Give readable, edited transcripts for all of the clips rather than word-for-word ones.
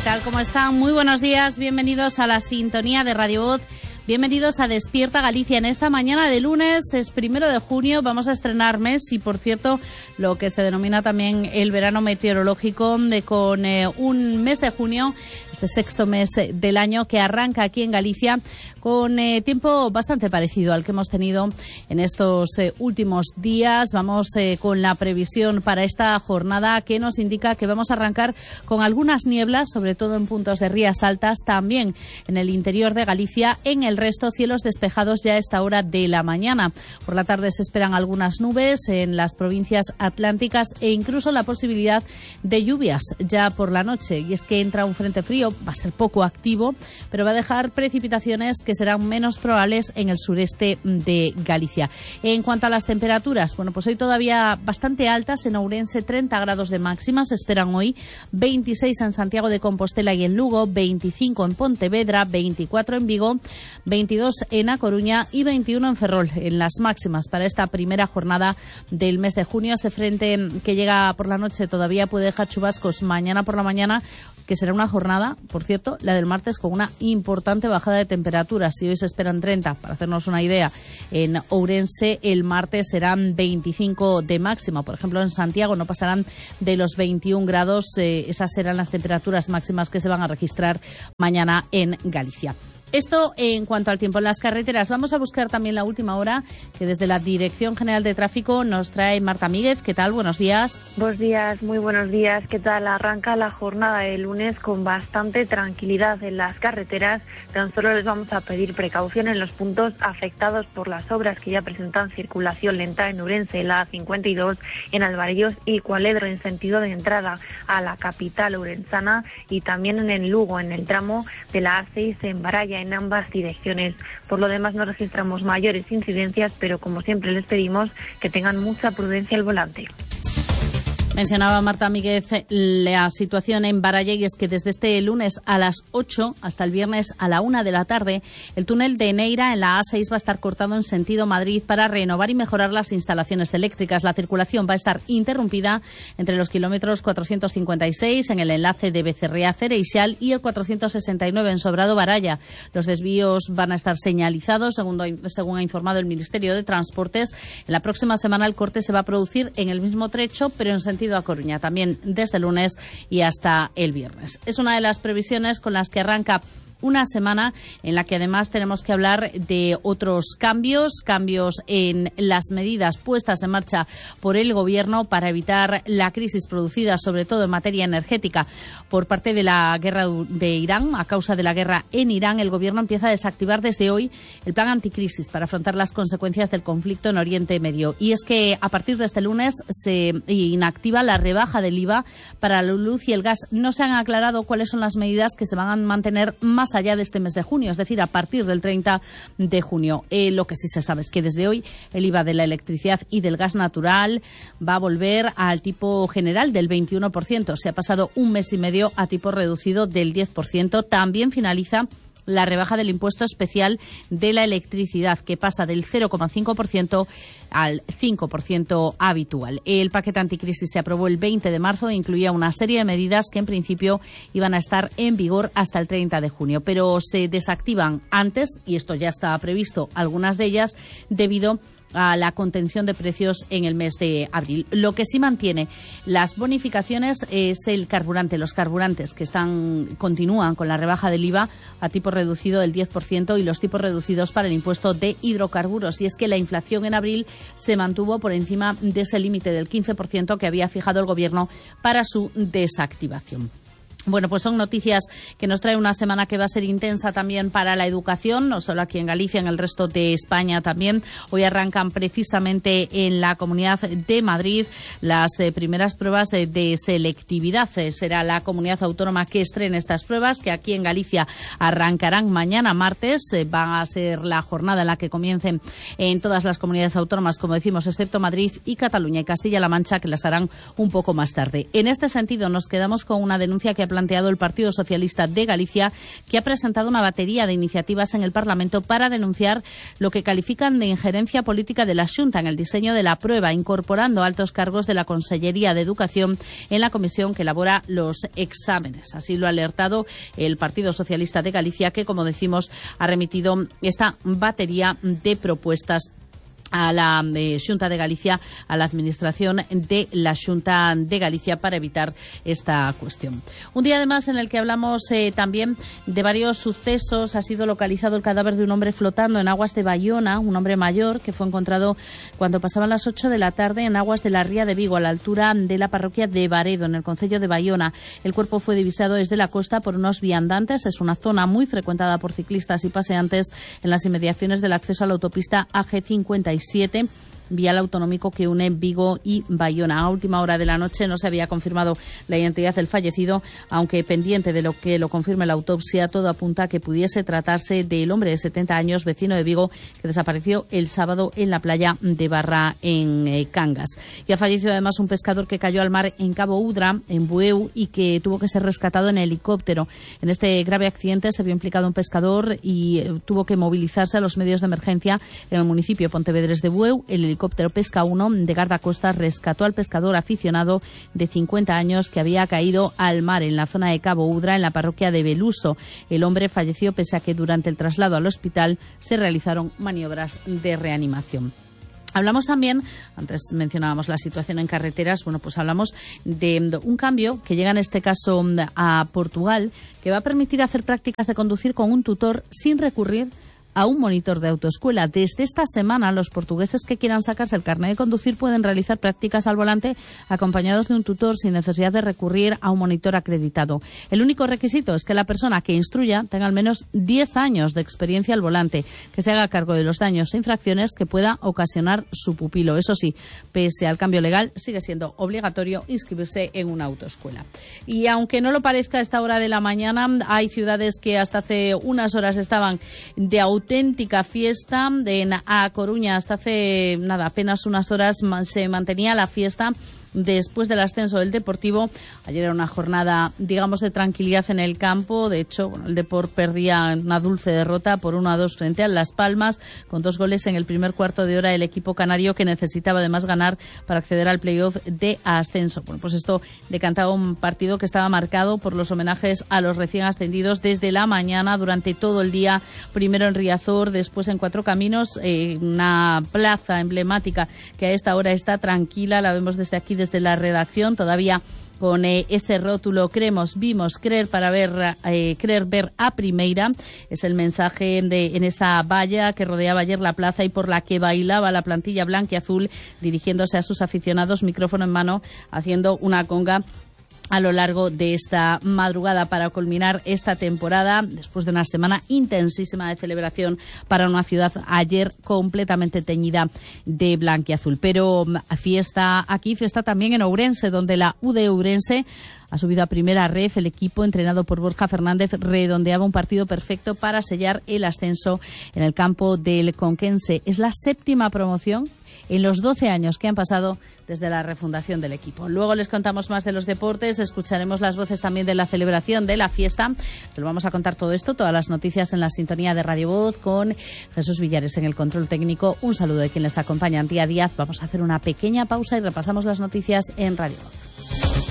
tal? ¿Cómo están? Muy buenos días, bienvenidos a la sintonía de Radio Voz. Bienvenidos a Despierta Galicia. En esta mañana de lunes, es 1 de junio, vamos a estrenar mes y, por cierto, lo que se denomina también el verano meteorológico, con un mes de junio, este sexto mes del año que arranca aquí en Galicia, con tiempo bastante parecido al que hemos tenido en estos últimos días. Vamos con la previsión para esta jornada que nos indica que vamos a arrancar con algunas nieblas, sobre todo en puntos de rías altas, también en el interior de Galicia. En el resto, cielos despejados ya a esta hora de la mañana. Por la tarde se esperan algunas nubes en las provincias atlánticas e incluso la posibilidad de lluvias ya por la noche. Y es que entra un frente frío, va a ser poco activo, pero va a dejar precipitaciones que serán menos probables en el sureste de Galicia. En cuanto a las temperaturas, bueno, pues hoy todavía bastante altas. En Ourense, 30 grados de máxima se esperan hoy, 26 en Santiago de Compostela y en Lugo, 25 en Pontevedra, 24 en Vigo, 22 en A Coruña y 21 en Ferrol, en las máximas para esta primera jornada del mes de junio. Ese frente que llega por la noche todavía puede dejar chubascos mañana por la mañana, que será una jornada, por cierto, la del martes, con una importante bajada de temperaturas. Si hoy se esperan 30, para hacernos una idea, en Ourense el martes serán 25 de máxima. Por ejemplo, en Santiago no pasarán de los 21 grados. Esas serán las temperaturas máximas que se van a registrar mañana en Galicia. Esto en cuanto al tiempo en las carreteras. Vamos a buscar también la última hora que desde la Dirección General de Tráfico nos trae Marta Míguez. ¿Qué tal? Buenos días. Buenos días, muy buenos días. ¿Qué tal? Arranca la jornada de lunes con bastante tranquilidad en las carreteras. Tan solo les vamos a pedir precaución en los puntos afectados por las obras que ya presentan circulación lenta en Ourense, la A52, en Alvarellos y Cualedro en sentido de entrada a la capital ourensana, y también en el Lugo, en el tramo de la A6 en Baralla, en ambas direcciones. Por lo demás no registramos mayores incidencias, pero como siempre les pedimos que tengan mucha prudencia al volante. Mencionaba Marta Míguez la situación en Baralla, y es que desde este lunes a las 8 hasta el viernes a la 1 de la tarde, el túnel de Neira en la A6 va a estar cortado en sentido Madrid para renovar y mejorar las instalaciones eléctricas. La circulación va a estar interrumpida entre los kilómetros 456 en el enlace de Becerrea Cereixal y el 469 en Sobrado Baralla. Los desvíos van a estar señalizados, según ha informado el Ministerio de Transportes. En la próxima semana el corte se va a producir en el mismo trecho, pero en sentido a Coruña, también desde el lunes y hasta el viernes. Es una de las previsiones con las que arranca una semana en la que además tenemos que hablar de otros cambios en las medidas puestas en marcha por el Gobierno para evitar la crisis producida, sobre todo en materia energética, por parte de la guerra de Irán. A causa de la guerra en Irán, el Gobierno empieza a desactivar desde hoy el plan anticrisis para afrontar las consecuencias del conflicto en Oriente Medio. Y es que a partir de este lunes se inactiva la rebaja del IVA para la luz y el gas. No se han aclarado cuáles son las medidas que se van a mantener más allá de este mes de junio, es decir, a partir del 30 de junio. Lo que sí se sabe es que desde hoy el IVA de la electricidad y del gas natural va a volver al tipo general del 21%. Se ha pasado un mes y medio a tipo reducido del 10%. También finaliza la rebaja del impuesto especial de la electricidad, que pasa del 0,5% al 5% habitual. El paquete anticrisis se aprobó el 20 de marzo e incluía una serie de medidas que en principio iban a estar en vigor hasta el 30 de junio, pero se desactivan antes, y esto ya estaba previsto, algunas de ellas, debido a la contención de precios en el mes de abril. Lo que sí mantiene las bonificaciones es el carburante, los carburantes que continúan con la rebaja del IVA a tipo reducido del 10% y los tipos reducidos para el impuesto de hidrocarburos. Y es que la inflación en abril se mantuvo por encima de ese límite del 15% que había fijado el Gobierno para su desactivación. Bueno, pues son noticias que nos trae una semana que va a ser intensa también para la educación, no solo aquí en Galicia, en el resto de España también. Hoy arrancan precisamente en la Comunidad de Madrid las primeras pruebas de selectividad. Será la comunidad autónoma que estrene estas pruebas, que aquí en Galicia arrancarán mañana martes. Va a ser la jornada en la que comiencen en todas las comunidades autónomas, como decimos, excepto Madrid y Cataluña y Castilla-La Mancha, que las harán un poco más tarde. En este sentido, nos quedamos con una denuncia que ha planteado el Partido Socialista de Galicia, que ha presentado una batería de iniciativas en el Parlamento para denunciar lo que califican de injerencia política de la Xunta en el diseño de la prueba, incorporando altos cargos de la Consellería de Educación en la comisión que elabora los exámenes. Así lo ha alertado el Partido Socialista de Galicia, que, como decimos, ha remitido esta batería de propuestas a la Xunta de Galicia, a la Administración de la Xunta de Galicia, para evitar esta cuestión. Un día además en el que hablamos también de varios sucesos. Ha sido localizado el cadáver de un hombre flotando en aguas de Bayona, un hombre mayor que fue encontrado cuando pasaban las 8 de la tarde en aguas de la ría de Vigo, a la altura de la parroquia de Baredo, en el concello de Bayona. El cuerpo fue divisado desde la costa por unos viandantes. Es una zona muy frecuentada por ciclistas y paseantes en las inmediaciones del acceso a la autopista AG57, vial autonómico que une Vigo y Bayona. A última hora de la noche no se había confirmado la identidad del fallecido, aunque pendiente de lo que lo confirme la autopsia, todo apunta a que pudiese tratarse del hombre de 70 años, vecino de Vigo, que desapareció el sábado en la playa de Barra, en Cangas. Y ha fallecido además un pescador que cayó al mar en Cabo Udra, en Bueu, y que tuvo que ser rescatado en helicóptero. En este grave accidente se vio implicado un pescador y tuvo que movilizarse a los medios de emergencia en el municipio Pontevedrés de Bueu. El helicóptero Pesca 1 de guardacostas rescató al pescador aficionado de 50 años que había caído al mar en la zona de Cabo Udra, en la parroquia de Beluso. El hombre falleció pese a que durante el traslado al hospital se realizaron maniobras de reanimación. Hablamos también, antes mencionábamos la situación en carreteras, bueno, pues hablamos de un cambio que llega en este caso a Portugal, que va a permitir hacer prácticas de conducir con un tutor sin recurrir a un monitor de autoescuela. Desde esta semana, los portugueses que quieran sacarse el carnet de conducir pueden realizar prácticas al volante acompañados de un tutor sin necesidad de recurrir a un monitor acreditado. El único requisito es que la persona que instruya tenga al menos 10 años de experiencia al volante, que se haga cargo de los daños e infracciones que pueda ocasionar su pupilo. Eso sí, pese al cambio legal, sigue siendo obligatorio inscribirse en una autoescuela. Y aunque no lo parezca a esta hora de la mañana, hay ciudades que hasta hace unas horas estaban de auténtica fiesta. En A Coruña hasta hace apenas unas horas se mantenía la fiesta después del ascenso del Deportivo. Ayer era una jornada, digamos, de tranquilidad en el campo. De hecho, el Depor perdía una dulce derrota por 1-2 frente a Las Palmas, con 2 goles en el primer cuarto de hora el equipo canario, que necesitaba además ganar para acceder al playoff de ascenso. Bueno, pues esto decantaba un partido que estaba marcado por los homenajes a los recién ascendidos desde la mañana, durante todo el día, primero en Riazor, después en Cuatro Caminos, una plaza emblemática que a esta hora está tranquila. La vemos desde aquí, desde la redacción, todavía con este rótulo: creemos, vimos, creer para ver, creer ver a primeira. Es el mensaje en esa valla que rodeaba ayer la plaza y por la que bailaba la plantilla blanquiazul, dirigiéndose a sus aficionados, micrófono en mano, haciendo una conga a lo largo de esta madrugada para culminar esta temporada, después de una semana intensísima de celebración para una ciudad ayer completamente teñida de blanquiazul. Pero fiesta aquí, fiesta también en Ourense, donde la UD Ourense ha subido a primera ref. El equipo, entrenado por Borja Fernández, redondeaba un partido perfecto para sellar el ascenso en el campo del Conquense. Es la 7ª promoción en los 12 años que han pasado desde la refundación del equipo. Luego les contamos más de los deportes, escucharemos las voces también de la celebración de la fiesta. Se lo vamos a contar todo esto, todas las noticias en la sintonía de Radio Voz, con Jesús Villares en el control técnico. Un saludo de quien les acompaña, Antía Díaz. Vamos a hacer una pequeña pausa y repasamos las noticias en Radio Voz.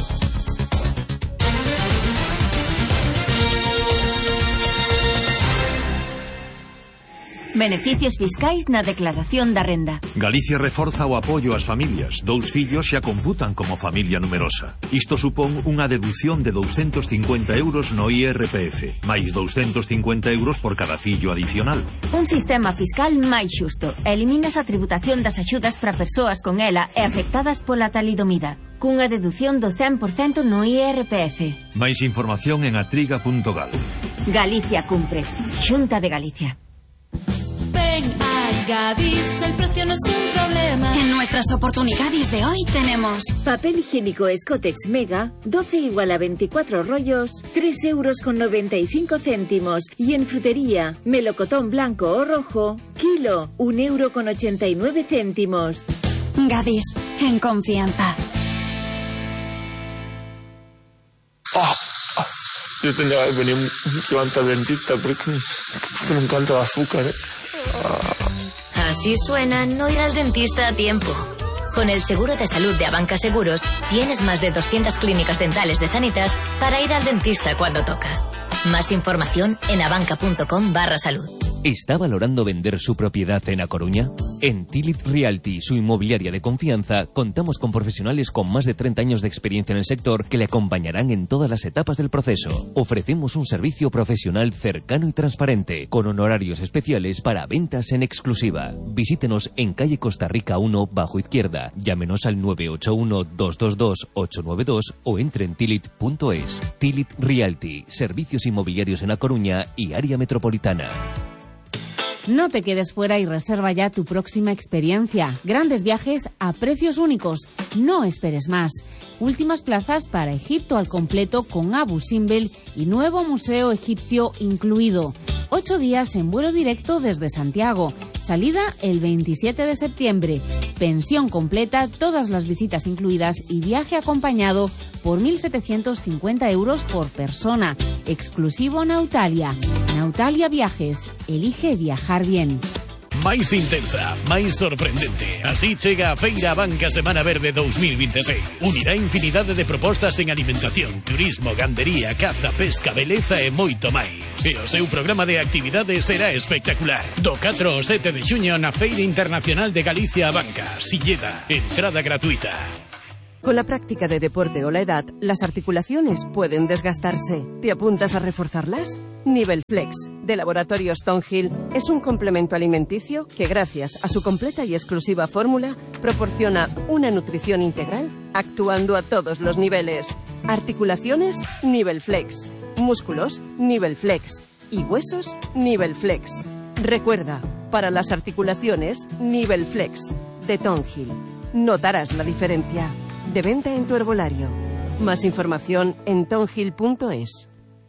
Beneficios fiscais na declaración da renda. Galicia reforza o apoio ás familias. 2 fillos xa computan como familia numerosa. Isto supón unha deducción de 250 euros no IRPF, máis 250 euros por cada fillo adicional. Un sistema fiscal máis xusto. Eliminas a tributación das axudas para persoas con ela e afectadas pola talidomida, cunha deducción do 100% no IRPF. Máis información en atriga.gal. Galicia cumpre. Xunta de Galicia. Ven a Gadis, el precio no es un problema. En nuestras oportunidades de hoy tenemos papel higiénico Scotex Mega, 12 igual a 24 rollos, 3,95 €. Y en frutería, melocotón blanco o rojo, kilo, 1,89 €. Gadis, en confianza. Yo tendría que venir mucho antes al dentista porque me encanta el azúcar. Así suena no ir al dentista a tiempo. Con el seguro de salud de Abanca Seguros, tienes más de 200 clínicas dentales de Sanitas para ir al dentista cuando toca. Más información en abanca.com/salud. ¿Está valorando vender su propiedad en A Coruña? En Tilit Realty, su inmobiliaria de confianza, contamos con profesionales con más de 30 años de experiencia en el sector que le acompañarán en todas las etapas del proceso. Ofrecemos un servicio profesional cercano y transparente, con honorarios especiales para ventas en exclusiva. Visítenos en calle Costa Rica 1, bajo izquierda. Llámenos al 981-222-892 o entre en tilit.es. Tilit Realty, servicios inmobiliarios en A Coruña y área metropolitana. No te quedes fuera y reserva ya tu próxima experiencia. Grandes viajes a precios únicos. No esperes más. Últimas plazas para Egipto al completo con Abu Simbel y nuevo museo egipcio incluido. 8 días en vuelo directo desde Santiago. Salida el 27 de septiembre. Pensión completa, todas las visitas incluidas y viaje acompañado por 1.750 euros por persona. Exclusivo Nautalia. Nautalia Viajes. Elige viajar bien. Máis intensa, máis sorprendente. Así chega a Feira Abanca Semana Verde 2026. Unirá infinidade de propostas en alimentación, turismo, gandería, caza, pesca, beleza e moito máis. E o seu programa de actividades será espectacular. Do 4 ao 7 de xuño na Feira Internacional de Galicia Abanca, Silleda. Entrada gratuita. Con la práctica de deporte o la edad, las articulaciones pueden desgastarse. ¿Te apuntas a reforzarlas? Nivel Flex, de Laboratorios Stonehill, es un complemento alimenticio que, gracias a su completa y exclusiva fórmula, proporciona una nutrición integral actuando a todos los niveles. Articulaciones, Nivel Flex. Músculos, Nivel Flex. Y huesos, Nivel Flex. Recuerda, para las articulaciones, Nivel Flex, de Stonehill. Notarás la diferencia. De venta en tu herbolario. Más información en tonhill.es.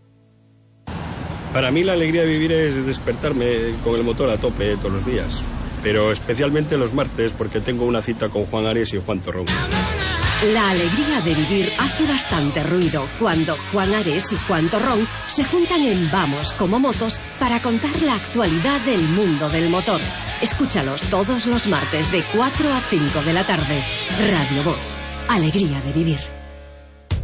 Para mí la alegría de vivir es despertarme con el motor a tope todos los días. Pero especialmente los martes porque tengo una cita con Juan Ares y Juan Torrón. La alegría de vivir hace bastante ruido cuando Juan Ares y Juan Torrón se juntan en Vamos como Motos para contar la actualidad del mundo del motor. Escúchalos todos los martes de 4 a 5 de la tarde. Radio Voz. Alegría de vivir.